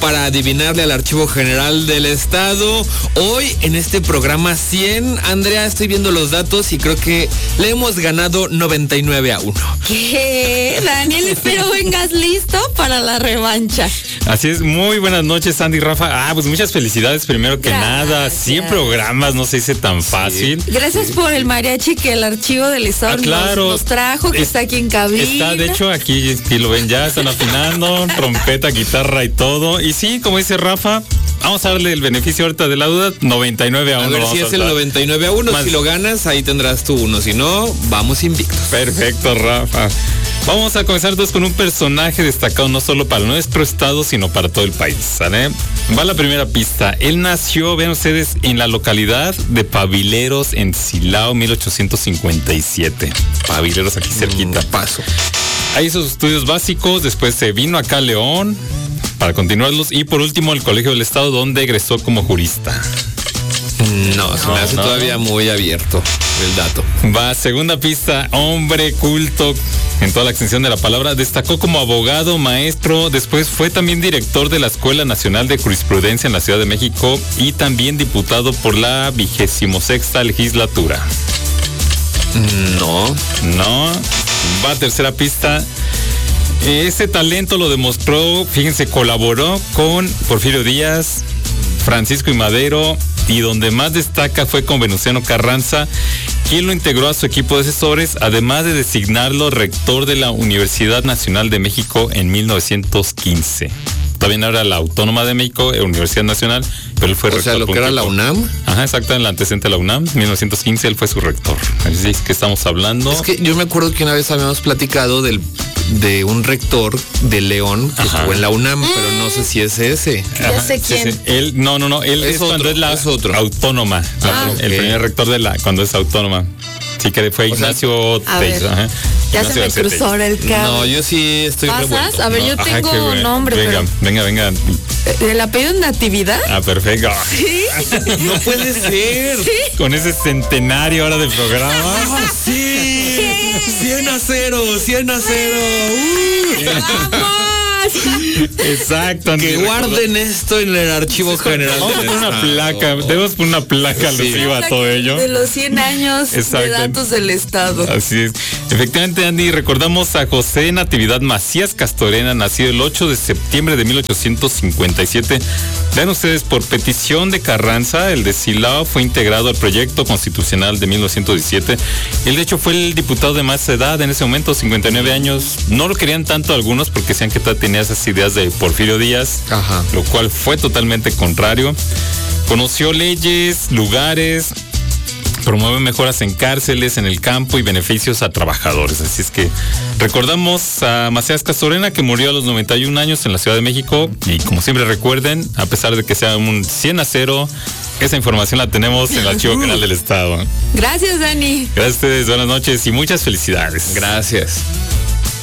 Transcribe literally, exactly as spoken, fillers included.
para adivinarle al Archivo General del Estado. Hoy en este programa cien, Andrea, estoy viendo los datos y creo que le hemos ganado noventa y nueve a uno. ¿Qué? Daniel, espero vengas listo para la revancha. Así es, muy buenas noches, Andy y Rafa. Ah, pues muchas felicidades, primero que Gracias. nada. cien programas, no se dice tan fácil. Sí. Gracias Sí. por el mariachi que el Archivo del Estado Ah, claro. nos, nos trajo, que Es- está aquí en cabina. Está, de hecho, aquí, aquí lo ven ya, están afinando, trompeta, guitarra y todo. Y sí, como dice Rafa, vamos a darle el beneficio ahorita de la duda, noventa y nueve a uno. A ver vamos si a es el dar. noventa y nueve a uno. Más- Si lo ganas, ahí tendrás tú uno. Si no, vamos invictos. Perfecto, Rafa. Vamos a comenzar todos con un personaje destacado no solo para nuestro estado, sino para todo el país, ¿sale? Va la primera pista. Él nació, vean ustedes, en la localidad de Pavileros, en Silao, mil ochocientos cincuenta y siete. Pavileros, aquí cerquita. Mm, paso. Ahí hizo sus estudios básicos, después se vino acá a León para continuarlos y por último el Colegio del Estado, donde egresó como jurista. No, se No, me hace no. todavía muy abierto el dato. Va, segunda pista, hombre culto en toda la extensión de la palabra, destacó como abogado, maestro, después fue también director de la Escuela Nacional de Jurisprudencia en la Ciudad de México y también diputado por la vigésimo sexta legislatura. No. No, va, tercera pista. Ese talento lo demostró, fíjense, colaboró con Porfirio Díaz, Francisco I. Madero, y donde más destaca fue con Venustiano Carranza, quien lo integró a su equipo de asesores, además de designarlo rector de la Universidad Nacional de México en mil novecientos quince. También era la Autónoma de México, eh, Universidad Nacional, pero él fue O rector. sea, lo por que un era la tiempo. UNAM. Ajá, exacto, en la antecedente de la UNAM, mil novecientos quince, él fue su rector. Así es que estamos hablando. Es que yo me acuerdo que una vez habíamos platicado del de un rector de León que Ajá. estuvo en la UNAM, pero no sé si es ese. Ya sé sí, quién. sí. Él, no, no, no, él Es es, cuando otro, es la es otro. autónoma. Ah. La- el Ok. primer rector de la, cuando es autónoma. Sí, que fue O sea, Ignacio a Teix, ver, ajá. Ya Ignacio se me García cruzó Teix. el cable. No, yo sí estoy ¿Pasas? revuelto. A ver, yo Ajá, tengo qué un bueno. nombre, Venga, venga, venga. pero... ¿El apellido es Natividad? Ah, perfecto. No puede ser. Con ese centenario ahora del programa. Ah, sí. cien a cero, cien a cero. Uh. ¡Vamos! Exacto. Que Andy, guarden esto en el Archivo General Vamos a del poner una Estado. placa, debemos poner una placa Sí. alusiva a todo ello. De los cien años Exacto. de datos del Estado. Así es. Efectivamente, Andy, recordamos a José Natividad Macías Castorena, nacido el ocho de septiembre de mil ochocientos cincuenta y siete. Vean ustedes, por petición de Carranza, el de Silao fue integrado al proyecto constitucional de mil novecientos diecisiete. Él, de hecho, fue el diputado de más edad en ese momento, cincuenta y nueve años. No lo querían tanto algunos porque decían que tenía esas ideas de Porfirio Díaz, Ajá. lo cual fue totalmente contrario. Conoció leyes, lugares, promueve mejoras en cárceles, en el campo y beneficios a trabajadores. Así es que recordamos a Macías Castorena, que murió a los noventa y un años en la Ciudad de México. Y como siempre recuerden, a pesar de que sea un cien a cero, esa información la tenemos en el Archivo General del Estado. Gracias, Dani. Gracias a ustedes, buenas noches y muchas felicidades. Gracias.